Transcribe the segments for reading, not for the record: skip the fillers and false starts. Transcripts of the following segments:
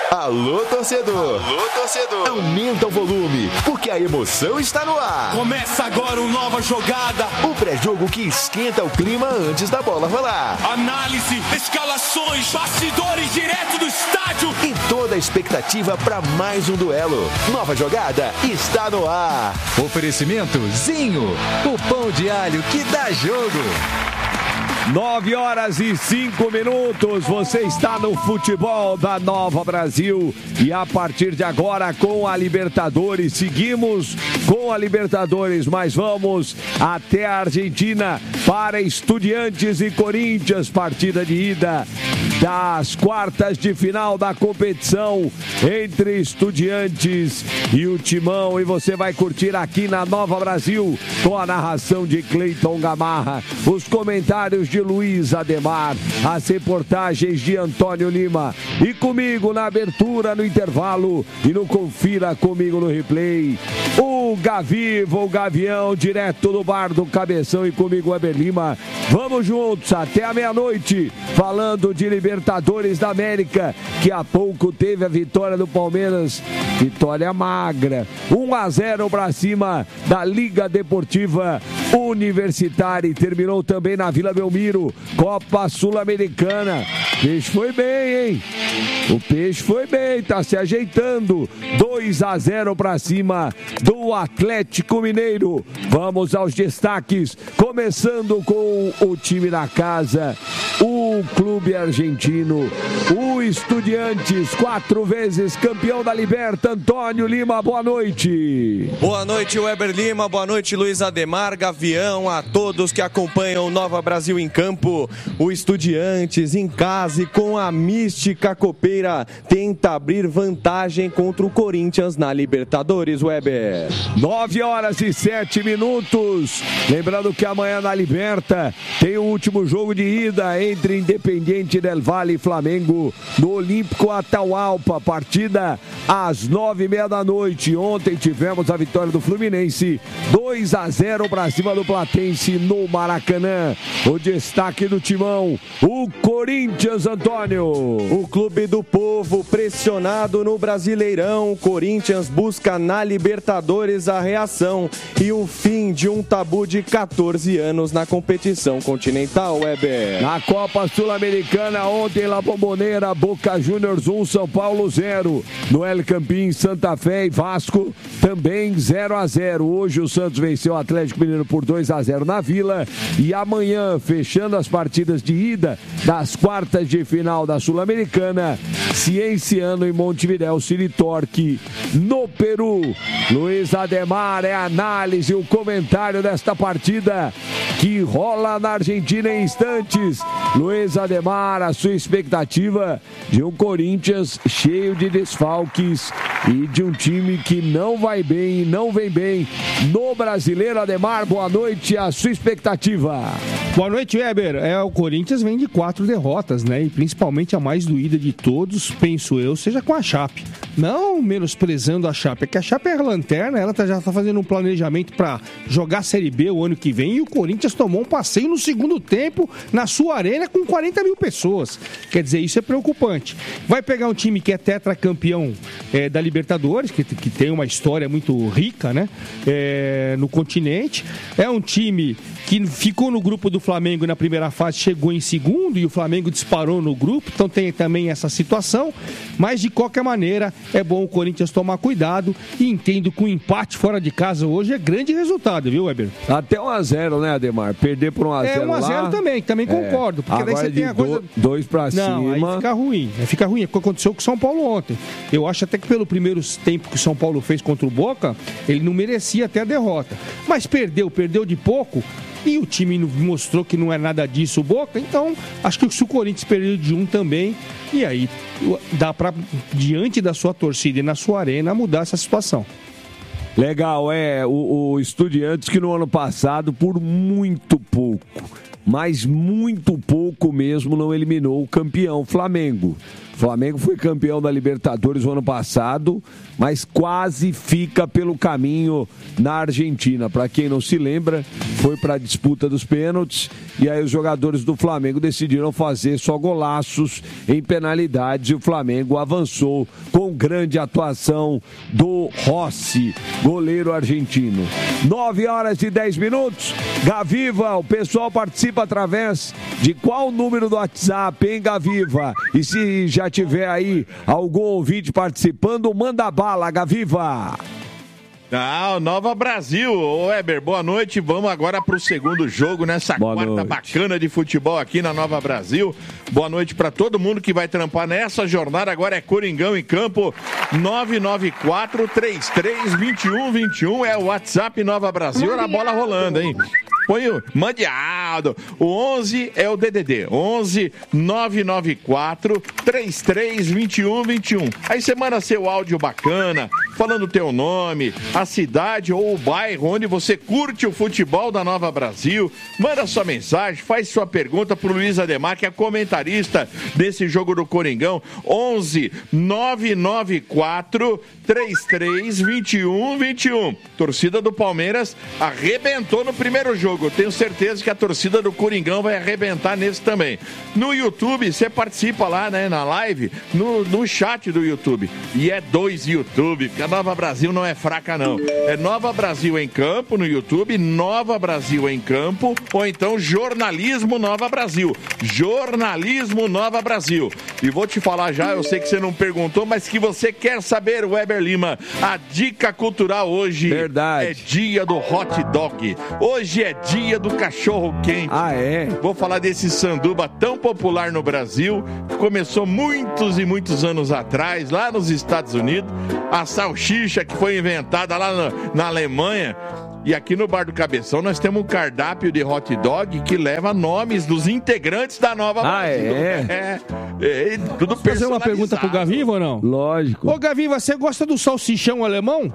Alô, torcedor! Alô, torcedor! Aumenta o volume, porque a emoção está no ar. Começa agora uma nova jogada. O pré-jogo que esquenta o clima antes da bola rolar. Análise, escalações, bastidores direto do estádio. E toda a expectativa para mais um duelo. Nova jogada está no ar. Oferecimento Zinho, o pão de alho que dá jogo. 9h05. Você está no futebol da Nova Brasil. E a partir de agora com a Libertadores. Seguimos com a Libertadores, mas vamos até a Argentina para Estudiantes e Corinthians. Partida de ida das quartas de final da competição entre Estudiantes e o Timão. E você vai curtir aqui na Nova Brasil com a narração de Cleiton Gamarra, os comentários de Luiz Ademar, as reportagens de Antônio Lima e comigo na abertura, no intervalo e no Confira Comigo no Replay, o Gaviva, o Gavião, direto do bar do Cabeção, e comigo Weber Lima. Vamos juntos até a meia-noite falando de Libertadores da América, que há pouco teve a vitória do Palmeiras, vitória magra, 1-0 para cima da Liga Deportiva Universitária, e terminou também na Vila Belmiro, Copa Sul-Americana. O Peixe foi bem, hein? O Peixe foi bem, tá se ajeitando. 2-0 para cima do Atlético Mineiro. Vamos aos destaques, começando com o time da casa, o clube argentino, o Estudiantes, 4 vezes campeão da Liberta. Antônio Lima, boa noite. Boa noite, Weber Lima, boa noite, Luiz Ademar, Gavião, a todos que acompanham o Nova Brasil em campo. O Estudiantes em casa e com a mística copeira tenta abrir vantagem contra o Corinthians na Libertadores, Weber. 9h07. Lembrando que amanhã na Liberta tem o último jogo de ida entre Independiente del Valle e Flamengo no Olímpico Atahualpa. Partida às 9h30 da noite. Ontem tivemos a vitória do Fluminense, 2-0 para cima do Platense no Maracanã. O destaque do Timão, o Corinthians, Antônio. O clube do povo pressionado no Brasileirão. O Corinthians busca na Libertadores a reação e o fim de um tabu de 14 anos na competição continental, Weber. Na Copa Sul-Americana, ontem La Bombonera, Boca Juniors 1, São Paulo 0. No El Campín, Santa Fé e Vasco também 0-0. Hoje o Santos venceu o Atlético Mineiro por 2-0 na Vila. E amanhã, fechando as partidas de ida das quartas de final da Sul-Americana, Cienciano e Montevidéu City Torque no Peru. Luiz Ademar, é a análise, o comentário desta partida que rola na Argentina em instantes. Luiz Ademar, a sua expectativa de um Corinthians cheio de desfalques e de um time que não vai bem, não vem bem no Brasileiro. Ademar, boa noite, a sua expectativa. Boa noite, Weber. O Corinthians vem de 4 derrotas, né? E principalmente a mais doída de todos, penso eu, seja com a Chape. Não menosprezando a Chape, é que a Chape é a lanterna, ela já está fazendo um planejamento para jogar a Série B o ano que vem, e o Corinthians tomou um passeio no segundo tempo na sua arena com 40 mil pessoas. Quer dizer, isso é preocupante. Vai pegar um time que é tetracampeão da Libertadores, que tem uma história muito rica, né? No continente. É um time que ficou no grupo do Flamengo na primeira fase, chegou em segundo, e o Flamengo disparou no grupo, então tem também essa situação, mas de qualquer maneira é bom o Corinthians tomar cuidado, e entendo que o empate fora de casa hoje é grande resultado, viu, Weber? Até 1-0, né, Ademar? Perder por 1-0 1-0 também concordo, porque agora daí você tem a coisa... 2 pra cima... Não, aí fica ruim, é o que aconteceu com o São Paulo ontem. Eu acho até que pelo primeiro tempo que o São Paulo fez contra o Boca, ele não merecia até a derrota, mas perdeu de pouco, e o time mostrou que não é nada disso, o Boca. Então, acho que se o Corinthians perdeu de 1 também, e aí dá para, diante da sua torcida e na sua arena, mudar essa situação. Legal, o Estudiantes que no ano passado, por muito pouco, mas muito pouco mesmo, não eliminou o campeão Flamengo. O Flamengo foi campeão da Libertadores no ano passado, mas quase fica pelo caminho na Argentina. Para quem não se lembra, foi para a disputa dos pênaltis e aí os jogadores do Flamengo decidiram fazer só golaços em penalidades e o Flamengo avançou com grande atuação do Rossi, goleiro argentino. 9h10. Gaviva, o pessoal participa através de qual número do WhatsApp, hein, Gaviva? E se já tiver aí algum ouvinte participando, manda bala, Gaviva. Nova Brasil. Ô Weber, boa noite. Vamos agora para o segundo jogo nessa quarta bacana de futebol aqui na Nova Brasil. Boa noite para todo mundo que vai trampar nessa jornada. Agora é Coringão em campo. 994-33-2121 é o WhatsApp Nova Brasil. Olha a bola rolando, hein? Mande áudio. O 11 é o DDD. 11 994 33 21 21. Aí você manda seu áudio bacana, falando o teu nome, a cidade ou o bairro onde você curte o futebol da Nova Brasil. Manda sua mensagem, faz sua pergunta pro Luiz Ademar, que é comentarista desse jogo do Coringão. 11 994 33 21 21. Torcida do Palmeiras arrebentou no primeiro jogo. Eu tenho certeza que a torcida do Coringão vai arrebentar nesse também. No YouTube, você participa lá, né, na live, no chat do YouTube. E é 2 YouTube, porque a Nova Brasil não é fraca, não. É Nova Brasil em Campo no YouTube, Nova Brasil em Campo, ou então Jornalismo Nova Brasil. Jornalismo Nova Brasil. E vou te falar já, eu sei que você não perguntou, mas que você quer saber, Weber Lima. A dica cultural hoje é dia do hot dog. Hoje é dia do cachorro quente. Ah, é? Vou falar desse sanduba tão popular no Brasil, que começou muitos e muitos anos atrás, lá nos Estados Unidos. A salsicha que foi inventada lá na Alemanha. E aqui no Bar do Cabeção nós temos um cardápio de hot dog que leva nomes dos integrantes da Nova Brasil. Tudo personalizado. Fazer uma pergunta pro Gaviva ou não? Lógico. Ô, Gaviva, você gosta do salsichão alemão?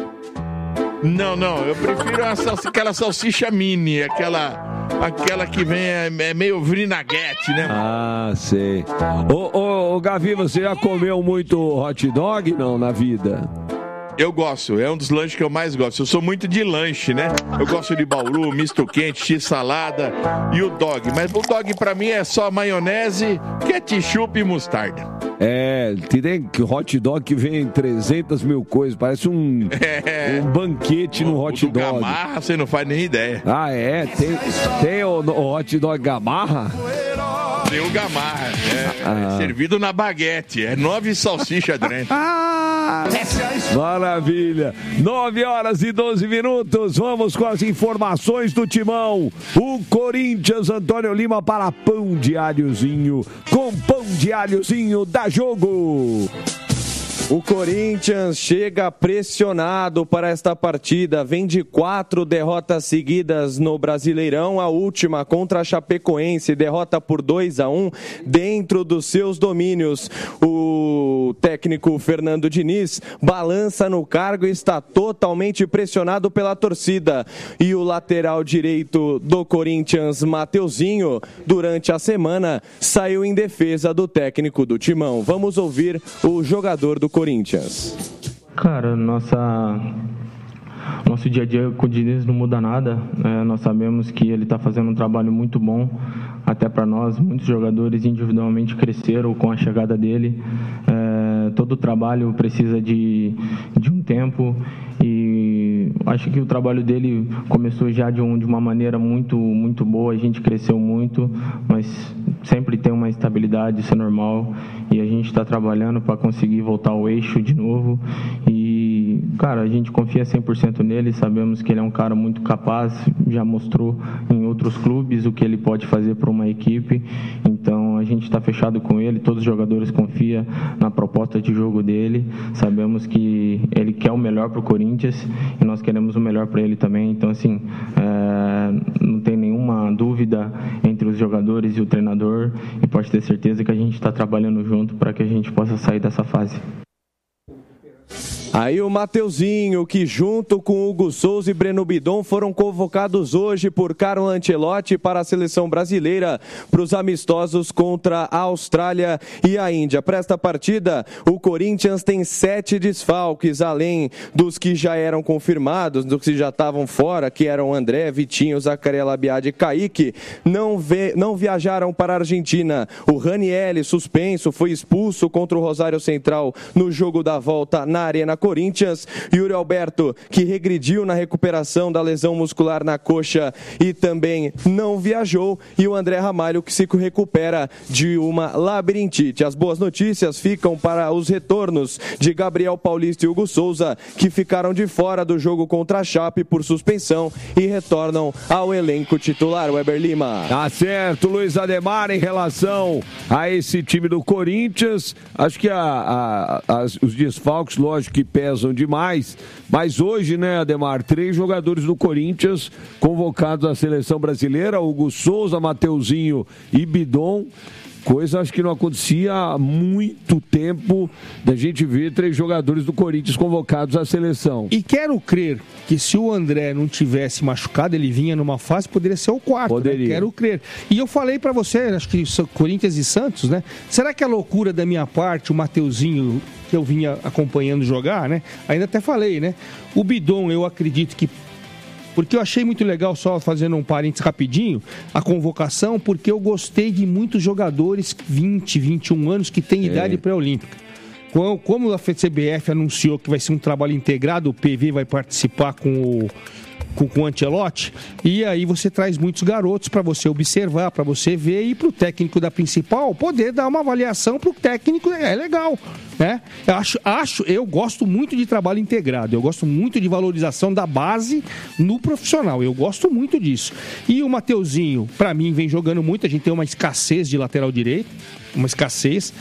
Não, eu prefiro aquela salsicha mini, aquela que vem, é meio vinagrete, né? Ah, sei. Ô, Gaviva, você já comeu muito hot dog, não, na vida? Eu gosto, é um dos lanches que eu mais gosto. Eu sou muito de lanche, né? Eu gosto de bauru, misto quente, x-salada e o dog. Mas o dog pra mim é só maionese, ketchup e mostarda. Tem hot dog que vem em 300 mil coisas, parece um banquete no hot dog. Gamarra, você não faz nem ideia. Ah, é? Tem o hot dog Gamarra? Tem o Gamarra, é servido na baguete, é 9 salsichas dentro. Maravilha. 9h12. Vamos com as informações do Timão. O Corinthians, Antônio Lima para Pão de Alhozinho. Com Pão de Alhozinho dá jogo. O Corinthians chega pressionado para esta partida, vem de 4 derrotas seguidas no Brasileirão, a última contra a Chapecoense, derrota por 2-1 dentro dos seus domínios. O técnico Fernando Diniz balança no cargo e está totalmente pressionado pela torcida. E o lateral direito do Corinthians, Mateuzinho, durante a semana saiu em defesa do técnico do Timão. Vamos ouvir o jogador do Corinthians. Cara, nosso dia a dia com o Diniz não muda nada. Nós sabemos que ele está fazendo um trabalho muito bom, até para nós. Muitos jogadores individualmente cresceram com a chegada dele. Todo trabalho precisa de um tempo e acho que o trabalho dele começou já de uma maneira muito, muito boa. A gente cresceu muito, mas sempre tem uma estabilidade, isso é normal, e a gente está trabalhando para conseguir voltar ao eixo de novo. E, cara, a gente confia 100% nele, sabemos que ele é um cara muito capaz, já mostrou em outros clubes o que ele pode fazer para uma equipe, então a gente está fechado com ele, todos os jogadores confiam na proposta de jogo dele, sabemos que ele quer o melhor para o Corinthians e nós queremos o melhor para ele também, então assim, não tem nenhuma dúvida entre os jogadores e o treinador, e pode ter certeza que a gente está trabalhando junto para que a gente possa sair dessa fase. Aí o Mateuzinho, que junto com Hugo Souza e Breno Bidon foram convocados hoje por Carlo Ancelotti para a seleção brasileira para os amistosos contra a Austrália e a Índia. Para esta partida, o Corinthians tem 7 desfalques, além dos que já eram confirmados, dos que já estavam fora, que eram André, Vitinho, Zacarias Labiade e Kaique. Não viajaram para a Argentina. O Ranieri, suspenso, foi expulso contra o Rosário Central no jogo da volta na Arena Corinthians. Yuri Alberto, que regrediu na recuperação da lesão muscular na coxa e também não viajou. E o André Ramalho, que se recupera de uma labirintite. As boas notícias ficam para os retornos de Gabriel Paulista e Hugo Souza, que ficaram de fora do jogo contra a Chape por suspensão e retornam ao elenco titular. Weber Lima. Tá certo, Luiz Ademar, em relação a esse time do Corinthians, acho que os desfalques, lógico que pesam demais, mas hoje, né, Ademar, 3 jogadores do Corinthians convocados à seleção brasileira, Hugo Souza, Mateuzinho e Bidon. Coisa acho que não acontecia há muito tempo da gente ver 3 jogadores do Corinthians convocados à seleção. E quero crer que se o André não tivesse machucado, ele vinha numa fase, poderia ser o 4. Poderia. Né? Quero crer. E eu falei pra você, acho que Corinthians e Santos, né? Será que é loucura da minha parte, o Mateuzinho, que eu vinha acompanhando jogar, né? Ainda até falei, né? O Bidon, eu acredito que... Porque eu achei muito legal, só fazendo um parênteses rapidinho, a convocação, porque eu gostei de muitos jogadores 20, 21 anos que têm idade pré-olímpica. Como a CBF anunciou que vai ser um trabalho integrado, o PV vai participar com o Ancelotti, e aí você traz muitos garotos para você observar, para você ver, e para o técnico da principal poder dar uma avaliação para o técnico, é legal, né? Eu gosto muito de trabalho integrado, eu gosto muito de valorização da base no profissional, eu gosto muito disso. E o Mateuzinho, para mim, vem jogando muito, a gente tem uma escassez de lateral direito, uma escassez.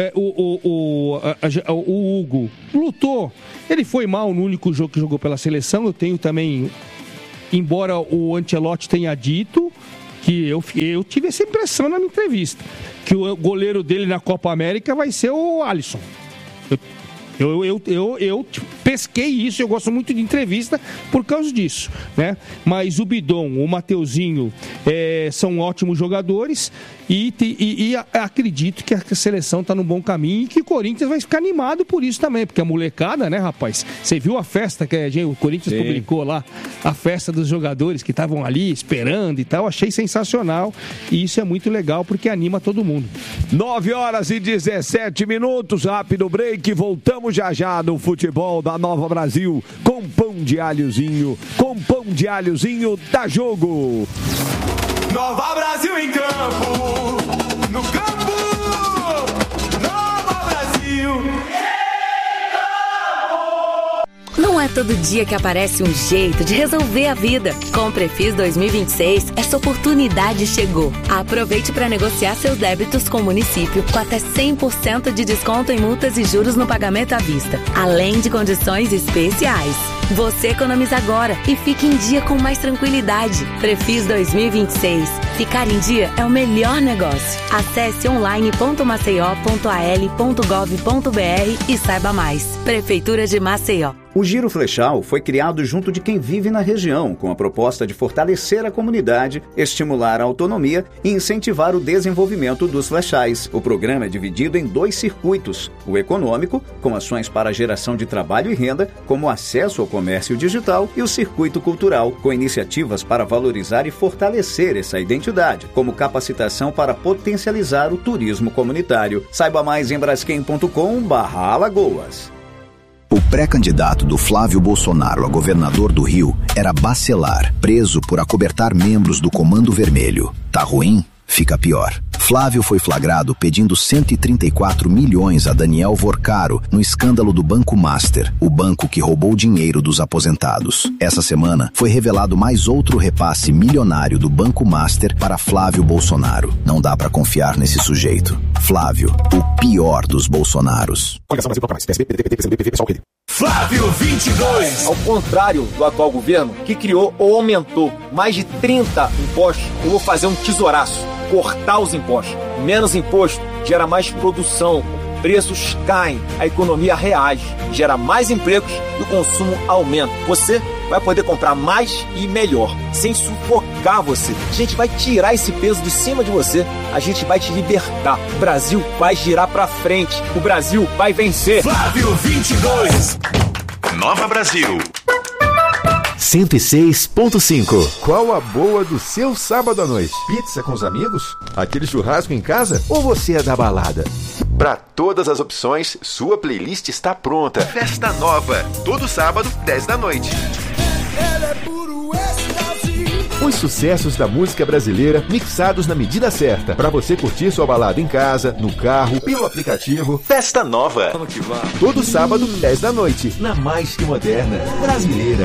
O Hugo lutou, ele foi mal no único jogo que jogou pela seleção. Eu tenho também, embora o Ancelotti tenha dito, que eu tive essa impressão na minha entrevista, que o goleiro dele na Copa América vai ser o Alisson. Eu pesquei isso, eu gosto muito de entrevista por causa disso, né? Mas o Bidon, o Mateuzinho são ótimos jogadores e acredito que a seleção está no bom caminho e que o Corinthians vai ficar animado por isso também, porque a molecada, né, rapaz? Você viu a festa que o Corinthians publicou lá, a festa dos jogadores que estavam ali esperando e tal, achei sensacional e isso é muito legal porque anima todo mundo. 9h17, rápido break, voltamos já no futebol da Nova Brasil com pão de alhozinho, dá jogo. Nova Brasil em campo, no campo, Nova Brasil. Não é todo dia que aparece um jeito de resolver a vida. Com o Prefis 2026, essa oportunidade chegou. Aproveite para negociar seus débitos com o município com até 100% de desconto em multas e juros no pagamento à vista, além de condições especiais. Você economiza agora e fica em dia com mais tranquilidade. Prefis 2026. Ficar em dia é o melhor negócio. Acesse online.maceió.al.gov.br e saiba mais. Prefeitura de Maceió. O Giro Flechal foi criado junto de quem vive na região, com a proposta de fortalecer a comunidade, estimular a autonomia e incentivar o desenvolvimento dos flechais. O programa é dividido em 2 circuitos: o econômico, com ações para a geração de trabalho e renda, como acesso ao comércio digital, e o circuito cultural, com iniciativas para valorizar e fortalecer essa identidade, como capacitação para potencializar o turismo comunitário. Saiba mais em braskem.com/Alagoas. O pré-candidato do Flávio Bolsonaro a governador do Rio era Bacelar, preso por acobertar membros do Comando Vermelho. Tá ruim? Fica pior. Flávio foi flagrado pedindo 134 milhões a Daniel Vorcaro no escândalo do Banco Master, o banco que roubou dinheiro dos aposentados. Essa semana foi revelado mais outro repasse milionário do Banco Master para Flávio Bolsonaro. Não dá pra confiar nesse sujeito. Flávio, o pior dos Bolsonaros. Flávio 22. Ao contrário do atual governo, que criou ou aumentou mais de 30 impostos, eu vou fazer um tesouraço, cortar os impostos. Menos imposto gera mais produção, preços caem, a economia reage, gera mais empregos e o consumo aumenta. Você vai poder comprar mais e melhor, sem sufocar você. A gente vai tirar esse peso de cima de você, a gente vai te libertar. O Brasil vai girar pra frente, o Brasil vai vencer. Flávio 22. Nova Brasil. 106.5. Qual a boa do seu sábado à noite? Pizza com os amigos? Aquele churrasco em casa? Ou você é da balada? Para todas as opções, sua playlist está pronta. Festa Nova, todo sábado, 10 da noite. Os sucessos da música brasileira mixados na medida certa, para você curtir sua balada em casa, no carro, pelo aplicativo. Festa Nova. Todo sábado, 10 da noite, na mais que moderna brasileira.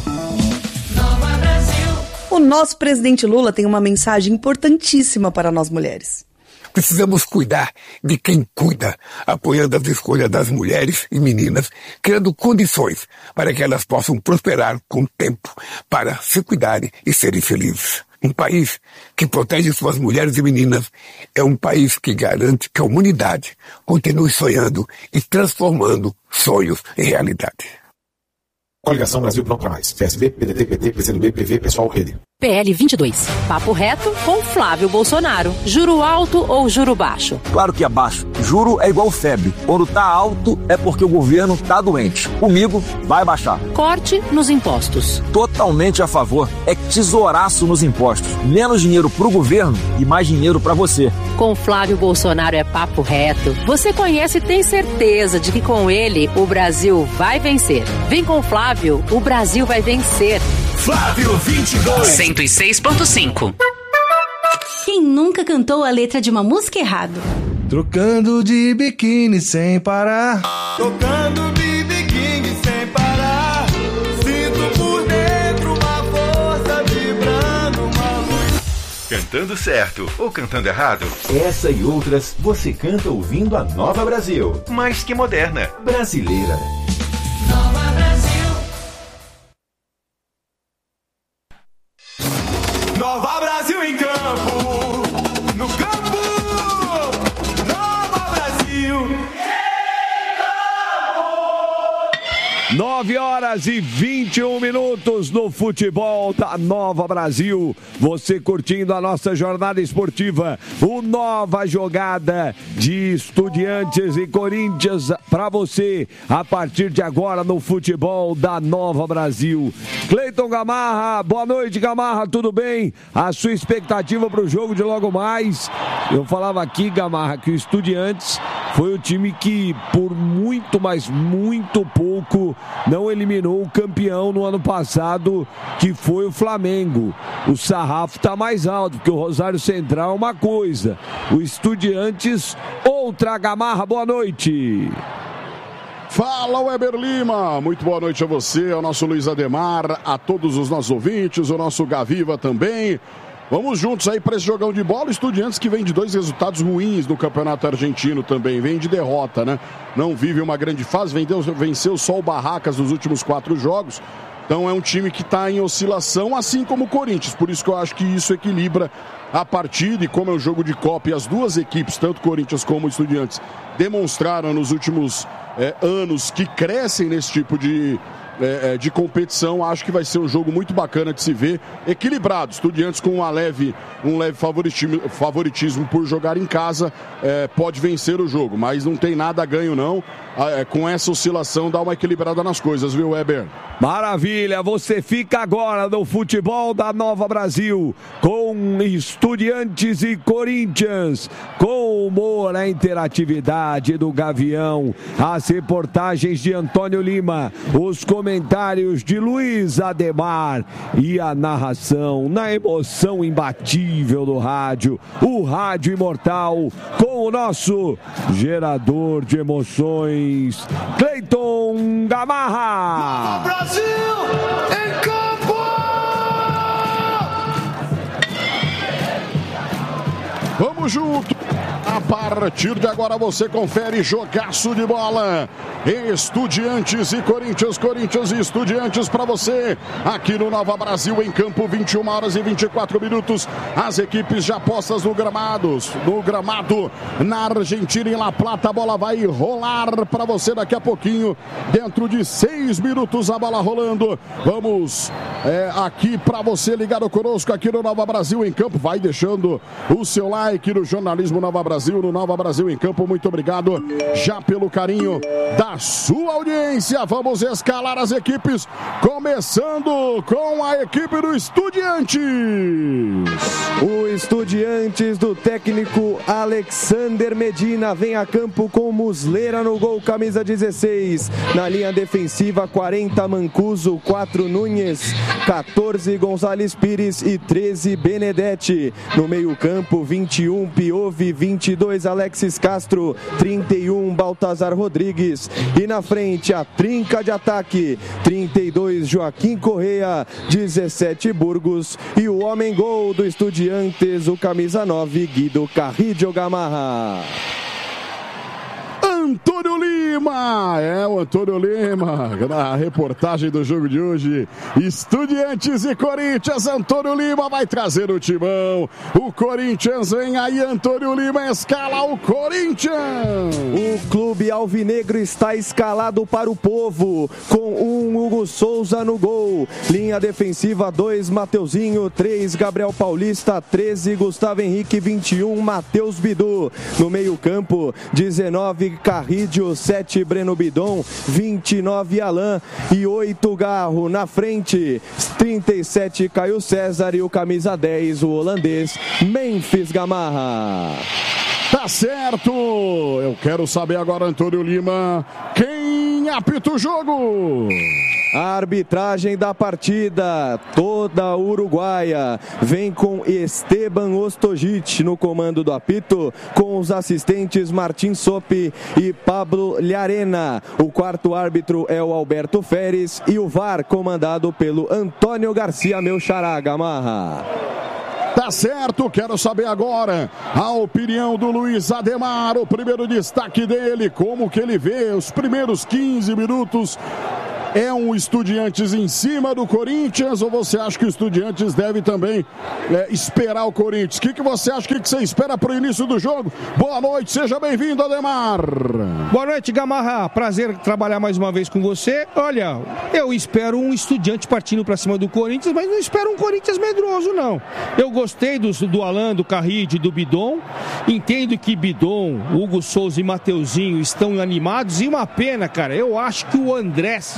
O nosso presidente Lula tem uma mensagem importantíssima para nós mulheres. Precisamos cuidar de quem cuida, apoiando as escolhas das mulheres e meninas, criando condições para que elas possam prosperar com o tempo, para se cuidarem e serem felizes. Um país que protege suas mulheres e meninas é um país que garante que a humanidade continue sonhando e transformando sonhos em realidade. Coligação Brasil Pronto para Mais. PSB, PDT, PT, PCdoB, PV, Pessoal, Rede. PL 22. Papo reto com Flávio Bolsonaro. Juro alto ou juro baixo? Claro que é baixo. Juro é igual febre. Quando tá alto é porque o governo tá doente. Comigo vai baixar. Corte nos impostos. Totalmente a favor. É tesouraço nos impostos. Menos dinheiro pro governo e mais dinheiro pra você. Com Flávio Bolsonaro é papo reto. Você conhece e tem certeza de que com ele o Brasil vai vencer. Vem com Flávio, o Brasil vai vencer. Flávio 22. 106.5. Quem nunca cantou a letra de uma música errado? Trocando de biquíni sem parar. Tocando de biquíni sem parar. Sinto por dentro uma força vibrando, uma luz. Cantando certo ou cantando errado? Essa e outras você canta ouvindo a Nova Brasil. Mais que moderna, brasileira. Nova Brasil. Nova Brasil em campo. No campo. Nova Brasil. 9 horas e 21 minutos no futebol da Nova Brasil. Você curtindo a nossa jornada esportiva. O Nova Jogada de Estudiantes e Corinthians para você a partir de agora no futebol da Nova Brasil. Cleiton Gamarra, boa noite, Gamarra, tudo bem? A sua expectativa para o jogo de logo mais? Eu falava aqui, Gamarra, que o Estudiantes foi o time que por muito, mas muito pouco não eliminou o campeão no ano passado, que foi o Flamengo. O sarrafo está mais alto, porque o Rosário Central é uma coisa, o Estudiantes outra. Gamarra, boa noite. Fala, Weber Lima, muito boa noite a você, ao nosso Luiz Ademar, a todos os nossos ouvintes, o nosso Gaviva também. Vamos juntos aí para esse jogão de bola. Estudiantes que vem de 2 resultados ruins no Campeonato Argentino também, vem de derrota, né? Não vive uma grande fase, venceu só o Barracas nos últimos 4 jogos. Então é um time que está em oscilação, assim como o Corinthians. Por isso que eu acho que isso equilibra a partida. E como é um jogo de Copa e as duas equipes, tanto Corinthians como Estudiantes, demonstraram nos últimos anos que crescem nesse tipo de competição, acho que vai ser um jogo muito bacana de se ver, equilibrado. Estudiantes com um leve favoritismo por jogar em casa, pode vencer o jogo, mas não tem nada a ganho não. Com essa oscilação dá uma equilibrada nas coisas, viu, Weber? Maravilha, você fica agora no futebol da Nova Brasil com Estudiantes e Corinthians, com o humor, a interatividade do Gavião, as reportagens de Antônio Lima, os comentários de Luiz Ademar e a narração na emoção imbatível do rádio, o Rádio Imortal, com o nosso gerador de emoções, Cleiton Gamarra. Brasil em campo! Vamos junto! A partir de agora você confere jogaço de bola. Estudiantes e Corinthians, Corinthians e Estudiantes para você. Aqui no Nova Brasil, em campo, 21 horas e 24 minutos. As equipes já postas no gramado, na Argentina, em La Plata. A bola vai rolar para você daqui a pouquinho. Dentro de 6 minutos a bola rolando. Vamos aqui para você ligado conosco aqui no Nova Brasil em campo. Vai deixando o seu like no Jornalismo Nova Brasil, no Nova Brasil em campo. Muito obrigado já pelo carinho da sua audiência. Vamos escalar as equipes, começando com a equipe do Estudiantes. O Estudiantes do técnico Alexander Medina vem a campo com Muslera no gol, camisa 16. Na linha defensiva, 40 Mancuso, 4 Nunes, 14 Gonzalez Pires e 13 Benedetti. No meio-campo, 21 Piove, 22 Alexis Castro, 31 Baltazar Rodrigues. E na frente, a trinca de ataque, 32 Joaquim Correa, 17 Burgos. E o homem-gol do Estudiantes, o camisa 9, Guido Carrillo Gamarra. Antônio Lima, o Antônio Lima, na reportagem do jogo de hoje, Estudiantes e Corinthians. Antônio Lima vai trazer o timão, o Corinthians vem aí. Antônio Lima escala o Corinthians. O clube alvinegro está escalado para o povo, com 1 Hugo Souza no gol, linha defensiva 2 Mateuzinho, 3 Gabriel Paulista, 13 Gustavo Henrique, 21 Matheus Bidu. No meio campo, 19 Carrillo, 7 Breno Bidon, 29 Alain e 8 Garro. Na frente, 37 Caio César e o camisa 10, o holandês Memphis Gamarra. Tá certo! Eu quero saber agora, Antônio Lima, quem apita o jogo? A arbitragem da partida, toda uruguaia, vem com Esteban Ostojic no comando do apito, com os assistentes Martin Sopi e Pablo Llarena. O quarto árbitro é o Alberto Feres e o VAR comandado pelo Antônio Garcia, meu xará, Gamarra. Tá certo, quero saber agora a opinião do Luiz Ademar, o primeiro destaque dele, como que ele vê os primeiros 15 minutos. É um Estudiantes em cima do Corinthians ou você acha que o Estudiantes deve também esperar o Corinthians? O que você acha? O que você espera para o início do jogo? Boa noite, seja bem-vindo, Ademar. Boa noite, Gamarra. Prazer trabalhar mais uma vez com você. Olha, eu espero um Estudiante partindo para cima do Corinthians, mas não espero um Corinthians medroso, não. Eu gostei do Alain, do Carrillo e do Bidon. Entendo que Bidon, Hugo Souza e Mateuzinho estão animados. E uma pena, cara, eu acho que o André, se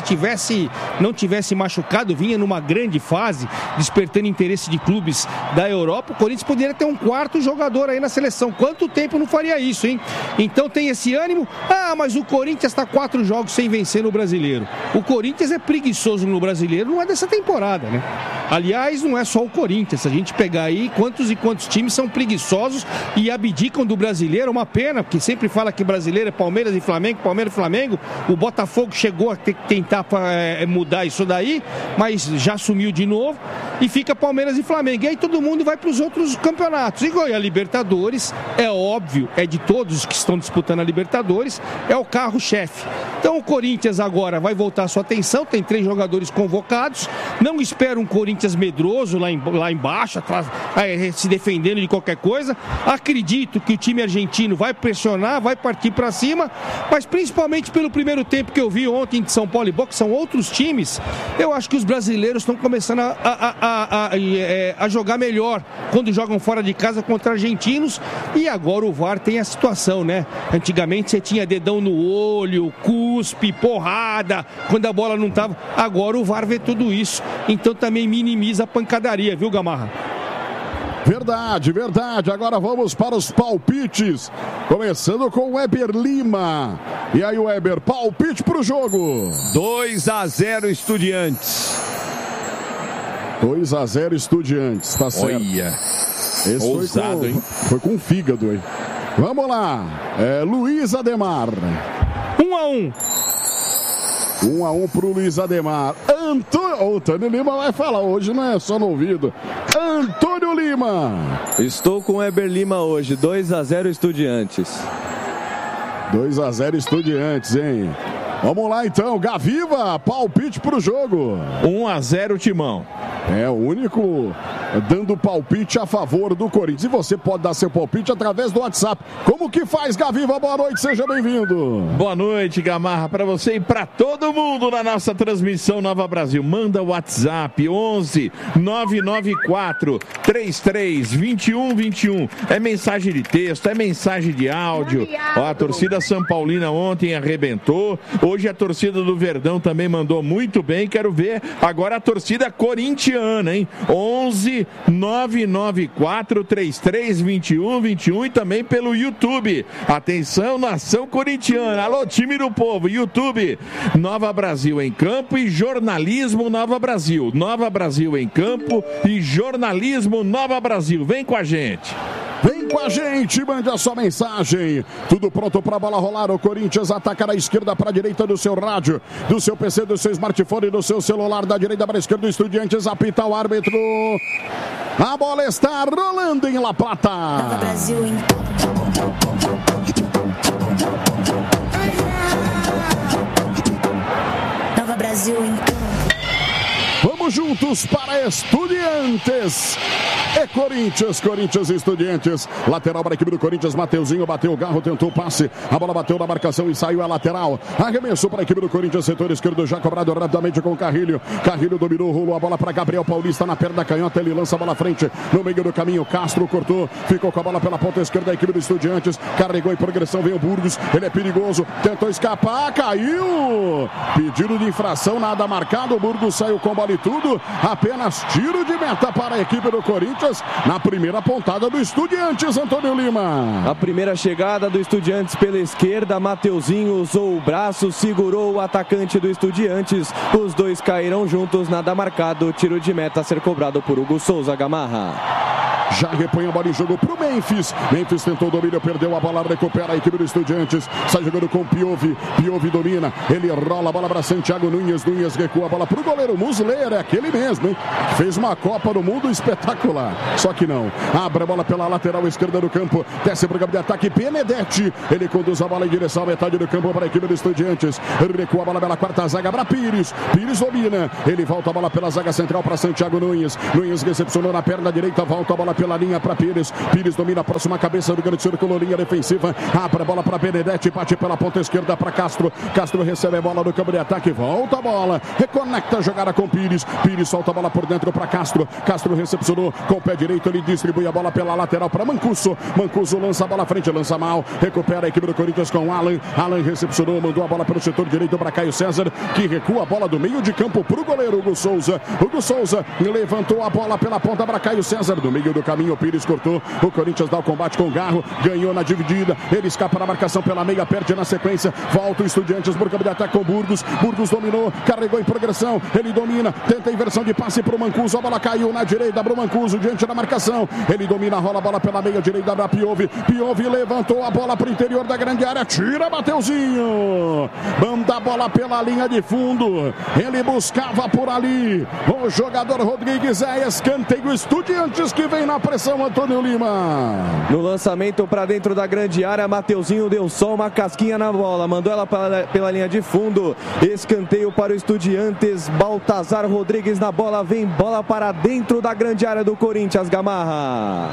não tivesse machucado, vinha numa grande fase, despertando interesse de clubes da Europa, o Corinthians poderia ter um quarto jogador aí na seleção. Quanto tempo não faria isso, hein? Então tem esse ânimo. Mas o Corinthians está 4 jogos sem vencer no Brasileiro. O Corinthians é preguiçoso no Brasileiro, não é dessa temporada, né? Aliás, não é só o Corinthians. Se a gente pegar aí quantos e quantos times são preguiçosos e abdicam do Brasileiro, é uma pena, porque sempre fala que brasileiro é Palmeiras e Flamengo, Palmeiras e Flamengo. O Botafogo chegou a ter que tentar mudar isso daí, mas já assumiu de novo e fica Palmeiras e Flamengo. E aí todo mundo vai para os outros campeonatos. E a Libertadores, é óbvio, é de todos os que estão disputando a Libertadores, é o carro-chefe. Então o Corinthians agora vai voltar a sua atenção, tem 3 jogadores convocados. Não espero um Corinthians medroso lá embaixo, se defendendo de qualquer coisa. Acredito que o time argentino vai pressionar, vai partir para cima, mas principalmente pelo primeiro tempo que eu vi ontem de São Paulo e Boca, são outros times, eu acho que os brasileiros estão começando a jogar melhor quando jogam fora de casa contra argentinos. E agora o VAR tem a situação, né? Antigamente você tinha dedão no olho, cuspe, porrada, quando a bola não tava. Agora o VAR vê tudo isso, então também minimiza a pancadaria, viu, Gamarra? Verdade, verdade. Agora vamos para os palpites. Começando com o Weber Lima. E aí, Weber, palpite para o jogo. 2-0 Estudiantes. 2-0 Estudiantes, tá certo. Olha, esse ousado, hein? Foi com fígado, hein? Vamos lá. Luiz Ademar. 1-1. 1-1 pro Luiz Ademar. Antônio Lima vai falar hoje, não é só no ouvido. Antônio Lima. Lima. Estou com o Weber Lima hoje, 2-0 Estudiantes. 2-0 Estudiantes, hein? Vamos lá então, Gaviva, palpite pro jogo. 1-0 Timão. É o único dando palpite a favor do Corinthians. E você pode dar seu palpite através do WhatsApp. Como que faz, Gaviva? Boa noite, seja bem-vindo. Boa noite, Gamarra, para você e para todo mundo na nossa transmissão Nova Brasil. Manda o WhatsApp 11 994 33 21 21. É mensagem de texto, é mensagem de áudio. Ó, a torcida São Paulina ontem arrebentou. Hoje a torcida do Verdão também mandou muito bem. Quero ver agora a torcida corintiana, hein? 11 994 33 21 21 e também pelo YouTube. Atenção, nação corintiana. Alô, time do povo. YouTube, Nova Brasil em campo e jornalismo Nova Brasil. Nova Brasil em campo e jornalismo Nova Brasil. Vem com a gente. Vem com a gente, mande a sua mensagem. Tudo pronto para a bola rolar. O Corinthians ataca da esquerda para a direita do seu rádio, do seu PC, do seu smartphone, do seu celular, da direita para a esquerda. Estudiantes apita o árbitro. A bola está rolando em La Plata. Nova Brasil em Nova Brasil em Vamos juntos para Estudiantes. É Corinthians, Corinthians e Estudiantes. Lateral para a equipe do Corinthians, Mateuzinho bateu o garro, tentou o passe. A bola bateu na marcação e saiu a lateral. Arremesso para a equipe do Corinthians, setor esquerdo, já cobrado rapidamente com o Carrilho. Carrilho dominou, rolou a bola para Gabriel Paulista na perna da canhota. Ele lança a bola à frente, no meio do caminho. Castro cortou, ficou com a bola pela ponta esquerda da equipe do Estudiantes. Carregou em progressão, veio o Burgos. Ele é perigoso, tentou escapar, caiu. Pedido de infração, nada marcado. O Burgos saiu com bola e tudo. Apenas tiro de meta para a equipe do Corinthians na primeira pontada do Estudiantes, Antônio Lima. A primeira chegada do Estudiantes pela esquerda, Mateuzinho usou o braço, segurou o atacante do Estudiantes. Os dois caíram juntos, nada marcado. Tiro de meta a ser cobrado por Hugo Souza, Gamarra. Já repõe a bola em jogo pro Memphis. Memphis tentou o domínio, perdeu a bola, recupera a equipe do Estudiantes. Sai jogando com Piovi. Piovi domina. Ele rola a bola para Santiago Nunes. Nunes recua a bola pro goleiro Muslera. É aquele mesmo, hein? Fez uma Copa do Mundo espetacular. Só que não. Abre a bola pela lateral esquerda do campo. Desce pro campo de ataque. Benedetti. Ele conduz a bola em direção à metade do campo para a equipe do Estudiantes. Recua a bola pela quarta zaga para Pires. Pires domina. Ele volta a bola pela zaga central para Santiago Nunes. Nunes recepcionou na perna direita. Volta a bola pela linha para Pires. Pires domina a próxima cabeça do grande círculo, linha defensiva. Abre a bola para Benedetti, bate pela ponta esquerda para Castro. Castro recebe a bola no campo de ataque, volta a bola, reconecta a jogada com Pires. Pires solta a bola por dentro para Castro. Castro recepcionou com o pé direito, ele distribui a bola pela lateral para Mancuso. Mancuso lança a bola à frente, lança mal, recupera a equipe do Corinthians com Alan. Alan recepcionou, mandou a bola pelo setor direito para Caio César, que recua a bola do meio de campo para o goleiro Hugo Souza. Hugo Souza levantou a bola pela ponta para Caio César, do meio do caminho. Pires cortou, o Corinthians dá o combate com o Garro, ganhou na dividida, ele escapa na marcação pela meia, perde na sequência, volta o Estudiantes por campo de ataque com Burgos. Burgos dominou, carregou em progressão, ele domina, tenta a inversão de passe pro Mancuso, a bola caiu na direita pro Mancuso, diante da marcação, ele domina, rola a bola pela meia direita da Piovi. Piovi levantou a bola pro interior da grande área, tira Mateuzinho, manda a bola pela linha de fundo, ele buscava por ali, o jogador Rodrigues, é escanteio, Estudiantes que vem na pressão, Antônio Lima. No lançamento para dentro da grande área, Mateuzinho deu só uma casquinha na bola, mandou ela pela linha de fundo. Escanteio para o Estudiantes. Baltazar Rodrigues na bola, vem bola para dentro da grande área do Corinthians, Gamarra.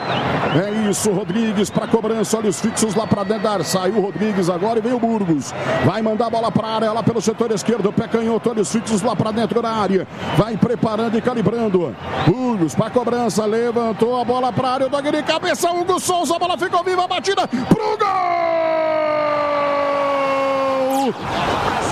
É isso, Rodrigues para cobrança, olha os fixos lá para dentro da área. Saiu o Rodrigues agora e vem o Burgos. Vai mandar a bola para a área, lá pelo setor esquerdo, pé canhoto, olha os fixos lá para dentro da área. Vai preparando e calibrando. Burgos para cobrança, levantou a bola para a área, toque de cabeça, Hugo Souza, a bola ficou viva, a batida pro gol!